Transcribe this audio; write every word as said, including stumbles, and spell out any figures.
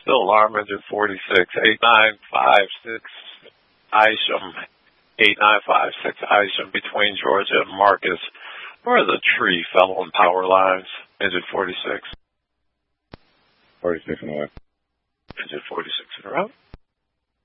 Still alarm engine forty-six, eight nine five six Isham, eight nine five six Isham between Georgia and Marcus, where the tree fell on power lines. Engine forty-six. forty-six in the way. Engine forty-six in a row.